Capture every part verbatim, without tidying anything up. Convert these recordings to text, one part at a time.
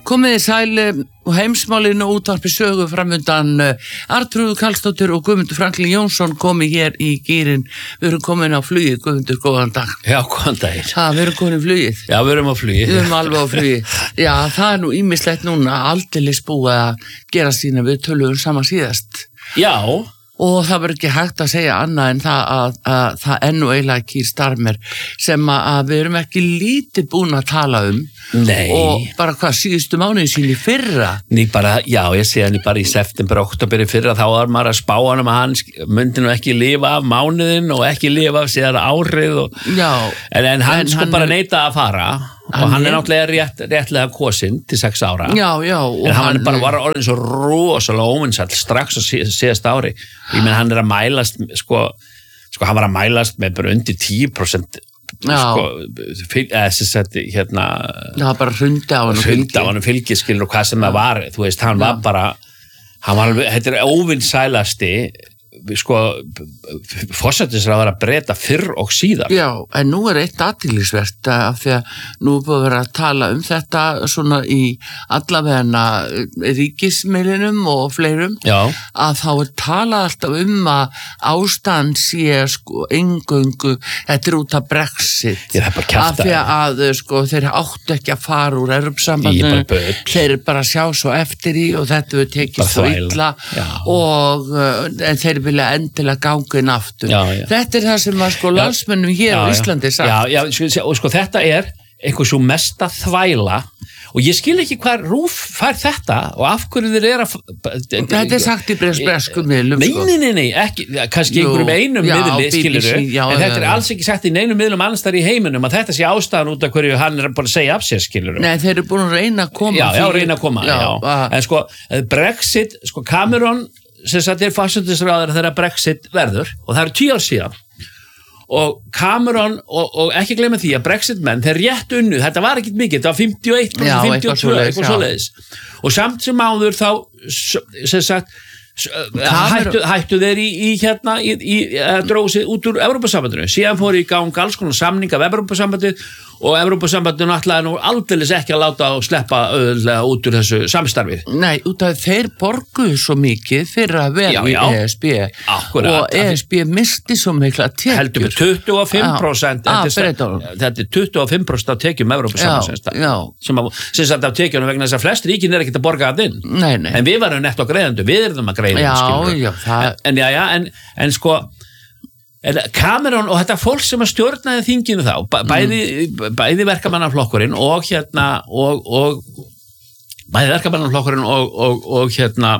Komið í sæli og heimsmálinu útvarpi sögu framundan Arnþrúður Karlsdóttir og Guðmundur Franklín Jónsson komið hér í gýrin. Við erum komin á flugið, Guðmundur, góðan dag. Já, góðan daginn. Það, við erum komin í flugið. Já, við erum á flugið. Við erum alveg á flugið. Já, það er nú ýmislegt núna aldeilis búið að gera sína við tölum saman síðast. Já. Og það verður ekki hægt að segja annað en það að, að það enn og eiginlega Keir Starmer sem að, að við erum ekki lítið búin að tala um. Nei. Og bara hvað síðustu mánuði sín í fyrra. Ný bara, já, ég sé hann bara í september, oktober í fyrra, þá var maður að spá hann um að hann myndi nú ekki lifa af mánuðin og ekki lifa af síðan árið. Og, já. En, en hann en sko hann bara er, neita að fara og hann, hann er náttúrulega rétt, réttlega kosinn til sex ára. Já, já. En hann, hann bara var orðin svo rosalega óvinsæll strax á síðast ári. Ég menn hann er að mælast, sko, sko hann var að mælast með bara undir tíu prósent sko, eða þess að hérna það var bara hrundi á hann hrundi á hann fylgiskilur og hvað sem það var, þú veist, hann já. var bara hann var, þetta er óvinsælasti sko, forsætisráðherra Breta fyrr og síðar. Já, en nú er eitt athyglisvert af því að nú er búið að vera að tala um þetta svona í allavegna ríkismeilinum og fleirum. Já. Að þá er talað alltaf um að ástand sé sko eingöngu, þetta er út af Brexit. Ég er bara kjafta. Af því að sko þeir áttu ekki að fara úr Evrópusambandinu. Þeir er bara að sjá svo eftir í og þetta við tekið svo illa og en þeir vilja endilega ganga inn aftur. Já, já. Þetta er það sem að sko landsmönnum hér á Íslandi sagt. Já, já, sko, og sko þetta er einhver svo mesta þvæla og ég skil ekki hvað RÚV fær þetta og af hverju þeir eru að þetta er sagt í bresku miðlum. Nei, nei, nei, nei, ekki, kannski einhverjum einum miðli, skilurðu, en þetta er alls ekki sagt í neinum miðlum annars þar í heiminum að þetta sé ástæðan út af hverju hann er bara að segja af sér, skilurðu. Nei, þeir eru búin að reyna að koma. Já, já, reyna að koma, já. já. En sko, Brexit, sko Cameron sem sagt er forsætisráðherra þegar Brexit verður og það eru tíu ár síðan og Cameron og, og ekki gleyma því að Brexit menn þeir rétt unnu, þetta var ekkert mikið, þetta var fimmtíu og eitt, já, fimmtíu og tvö, eitthvað svoleiðis og samt sem áður þá sem sagt hættu, hættu þeir í, í hérna í, í, í dróðu sig út úr Evrópusambandinu, síðan fór í gang alls konar samning af Evrópusambandið og Evrópusambandinu ætlaði nú aldeilis ekki að láta og sleppa auðvitað út úr þessu samstarfi. Nei, út af þeir borguðu svo mikið fyrir að vera í E S B Akkurat, og E S B misti svo mikla tekjur. Heldur við tuttugu og fimm prósent ah, þetta er tuttugu og fimm prósent af tekjum Evrópusambandsins sem að sem sagt af tekjunum vegna þess að flest ríkin er ekkert að borga það inn. Nei, nei. En við varum netto greiðendur, við erum að greiða já, já, það... en, en já, já, en, en sko Cameron og þetta fólk sem að stjórnaði þinginu þá, bæði, mm. bæði verkamannaflokkurinn og hérna og, og bæði verkamannaflokkurinn og, og, og hérna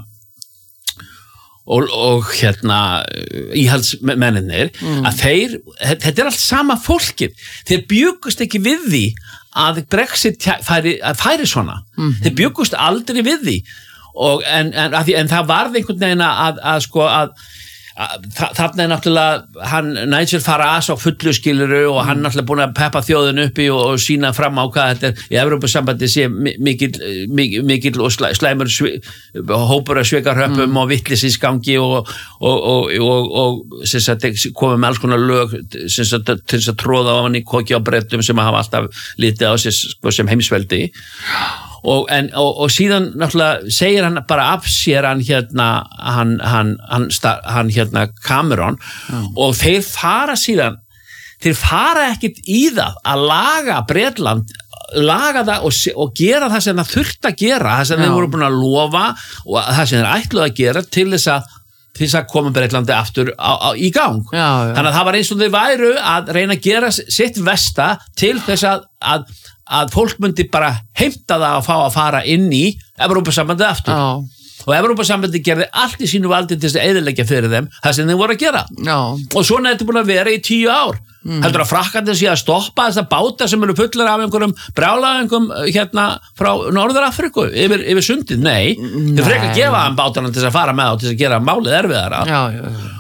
og, og hérna íhaldsmennirnir mm. að þeir, þetta er allt sama fólkið, þeir bjugust ekki við því að Brexit færi, að færi svona, mm. þeir bjugust aldrei við því og en, en, að því, en það varð einhvern veginn að, að sko að þarna er náttúrulega hann Nigel Farage á fullu skiluru og hann náttúrulega búin að peppa þjóðin uppi og, og sína fram á hvað þetta er í Evrópusambandi sé mikil, mikil, mikil og slæmur svi, hópur að svikarhöppum mm. og vittlisísgangi og, og, og, og, og sem sagt komið með alls konar lög sem sagt til þess að tróða á hann í koki á Bretum sem hafa alltaf litið á sig sem heimsveldi Og, en, og, og síðan náttúrulega segir hann bara af sér hann hérna hann, hann, hann, hann hérna Cameron mm. og þeir fara síðan þeir fara ekkert í það að laga Bretland laga það og, og gera það sem það þurft að gera það sem Já. Þeir voru búin að lofa og það sem þeir ætluðu að gera til þess að til þess að koma Bretlandi aftur á, á, í gang Já, já. Þannig að það var eins og þeir væru að reyna að gera sitt versta til þess að, að að fólk myndi bara heimta það að fá að fara inn í Evrópusambandið aftur. Já. Og Evrópusambandið gerði allt í sínu valdi til þess að eyðileggja fyrir þeim það sem þeir voru að gera. Já. Og svona er þetta búin að vera í tíu ár. Mm. Heldur að Frakkarnir sé að stoppa þess að báta sem eru fullir af einhverjum brjálæðingum hérna frá Norður-Afríku yfir, yfir sundið? Nei. Nei. Þeir frekar gefa hann bátana til þess að fara með og til þess að gera málið erfiðara. Já, já, já.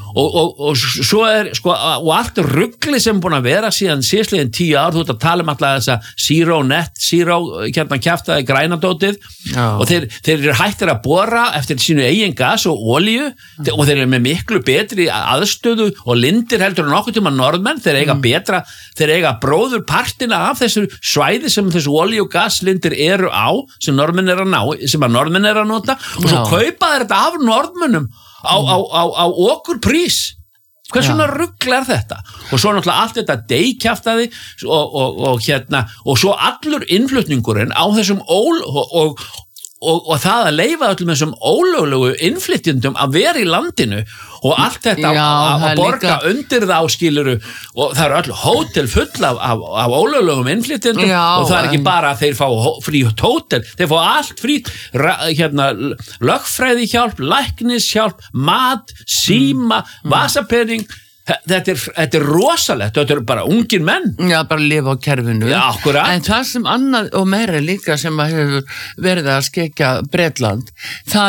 og, og, og svo er sko, og allt ruggli sem er búin að vera síðan síðsliðin tíu ár, þú ert að tala um alltaf þessa zero net, zero hérna kjaftaði grænadótið og þeir, þeir eru hættir að bora eftir sínu eigin gas og olíu mm. og þeir eru með miklu betri aðstöðu og lindir heldur en okkur tíma norðmenn, þeir eiga mm. betra, þeir eiga bróður partina af þessu svæði sem þessu olíu og gaslindir eru á, sem norðmenn er að ná, sem að norðmenn er að nota og svo Já. kaupa þeir þetta af norðmennum á, á, á, á okkur prís hvers svona rugl er þetta og svo náttúrulega allt þetta deykjaftaði og, og, og hérna og svo allur innflutningurinn á þessum ól og, og, og, og það að leyfa öllum þessum ólöglegu innflytjendum að vera í landinu og allt þetta Já, að, að borga líka... undir það áskiluru og það eru öll hótel full af, af, af ólöglegum innflytjendum Já, og það er ekki en... bara að þeir fá frí hótel, þeir fá allt frí hérna, lögfræðihjálp, læknishjálp, mat, síma, mm. vasapenning Þetta er, þetta er rosalegt, þetta er bara ungir menn. Já, bara lifa á kerfinu. Já, akkurat. En það sem annað og meira líka sem að hefur verið að skekja Bretland, það